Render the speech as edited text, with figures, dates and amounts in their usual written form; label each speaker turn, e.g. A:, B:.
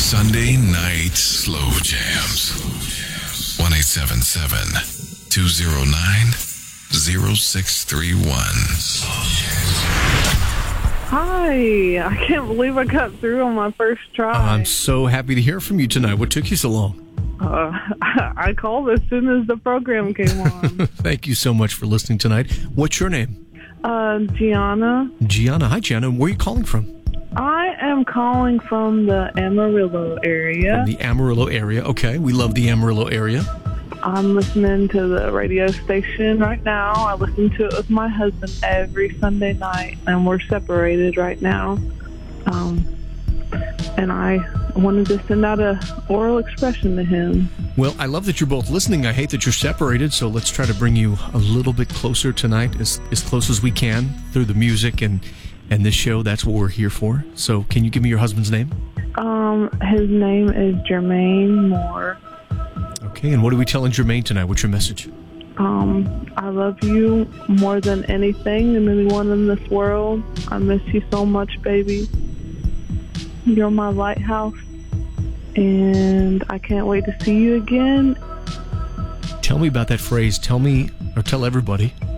A: Sunday night slow jams. 1-877-209-0631.
B: Hi, I can't believe I got through on my first try.
C: I'm so happy to hear from you tonight. What took you so long?
B: I called as soon as the program came on.
C: Thank you so much for listening tonight. What's your name?
B: Gianna.
C: Gianna. Hi, Gianna. Where are you calling from?
B: I am calling from the Amarillo area.
C: From the Amarillo area. Okay, we love the Amarillo area.
B: I'm listening to the radio station right now. I listen to it with my husband every Sunday night, and we're separated right now. And I wanted to send out an oral expression to him.
C: Well, I love that you're both listening. I hate that you're separated, so let's try to bring you a little bit closer tonight, as close as we can, through the music and this show. That's what we're here for. So can you give me your husband's name?
B: His name is Jermaine Moore.
C: Okay, and what are we telling Jermaine tonight? What's your message?
B: I love you more than anything and anyone in this world. I miss you so much, baby. You're my lighthouse, and I can't wait to see you again.
C: Tell me about that phrase. Tell me, or tell everybody,